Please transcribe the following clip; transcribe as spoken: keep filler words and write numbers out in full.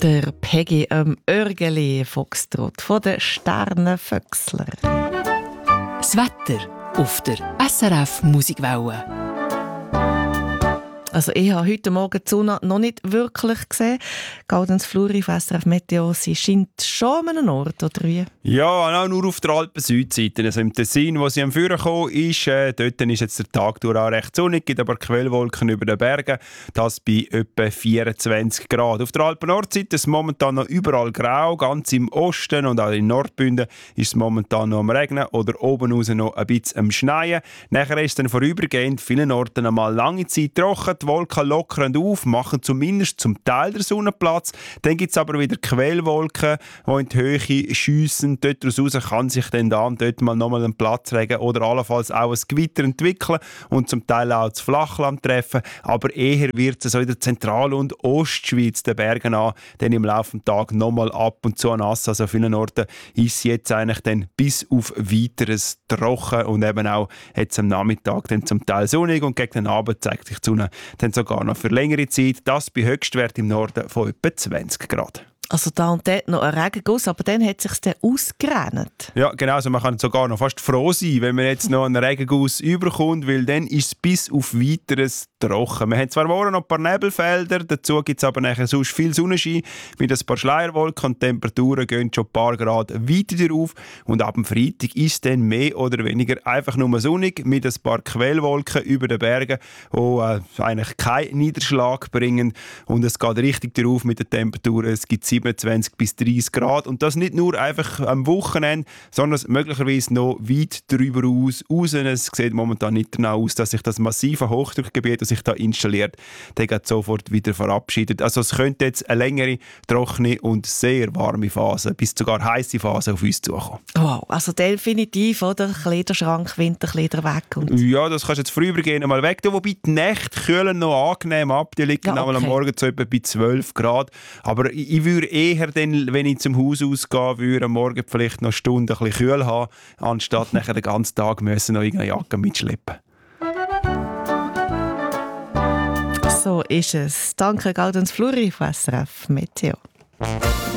Der Peggy am Örgeli Foxtrot von den Sternenfüchsler. Das Wetter auf der S R F Musikwelle. Also ich habe heute Morgen die Sonne noch nicht wirklich gesehen. Gaudenz Fluri auf S R F Meteo, sie scheint schon an einem Ort, oder wie? Ja, nur auf der Alpen-Südseite. Also im Tessin, wo sie am Führer gekommen ist, äh, dort ist jetzt der Tag durch auch recht sonnig, gibt aber Quellwolken über den Bergen. Das bei etwa vierundzwanzig Grad. Auf der Alpen-Nordseite ist es momentan noch überall grau, ganz im Osten und auch in Nordbünden ist es momentan noch am Regnen oder oben raus noch ein bisschen am Schneien. Nachher ist es dann vorübergehend vielen Orten einmal lange Zeit trocken. Die Wolken lockern auf, machen zumindest zum Teil der Sonne Platz. Dann gibt es aber wieder Quellwolken, die in die Höhe schiessen. Dort raus kann sich dann da und dort mal nochmal ein Platzregen oder allenfalls auch ein Gewitter entwickeln und zum Teil auch das Flachland treffen. Aber eher wird es so in der Zentral- und Ostschweiz den Bergen an, dann im Laufe des Tages nochmal ab und zu nass. Also an vielen Orten ist es jetzt eigentlich dann bis auf Weiteres trocken und eben auch jetzt am Nachmittag dann zum Teil sonnig und gegen den Abend zeigt sich die Sonne dann sogar noch für längere Zeit. Das bei Höchstwert im Norden von etwa zwanzig Grad. Also da und dort noch ein Regenguss, aber dann hat es sich dann ausgerannt. Ja, genau. Also man kann sogar noch fast froh sein, wenn man jetzt noch einen Regenguss überkommt, weil dann ist es bis auf Weiteres trocken. Wir haben zwar morgen noch ein paar Nebelfelder, dazu gibt es aber nachher sonst viel Sonnenschein mit ein paar Schleierwolken und die Temperaturen gehen schon ein paar Grad weiter auf. Und ab dem Freitag ist es dann mehr oder weniger einfach nur sonnig mit ein paar Quellwolken über den Bergen, die äh, eigentlich keinen Niederschlag bringen. Und es geht richtig darauf mit den Temperaturen. Es gibt siebenundzwanzig bis dreißig Grad und das nicht nur einfach am Wochenende, sondern möglicherweise noch weit darüber aus. Raus. Es sieht momentan nicht danach aus, dass sich das massive Hochdruckgebiet, das sich da installiert, der geht sofort wieder verabschiedet. Also es könnte jetzt eine längere, trockene und sehr warme Phase, bis sogar heiße Phase auf uns zukommen. Wow, also definitiv, oder? Kleiderschrank, Winterkleider weg. Und ja, das kannst du jetzt vorübergehend einmal weg tun, wobei die Nächte kühlen noch angenehm ab. Die liegen ja, okay. am Morgen so etwa bei zwölf Grad. Aber ich, ich würde eher, dann, wenn ich zum Haus ausgehe, würde am Morgen vielleicht noch eine Stunde ein bisschen kühl haben, anstatt nachher den ganzen Tag müssen noch irgendeine Jacke mitschleppen. So ist es. Danke, Gaudenz Fluri von S R F Meteo.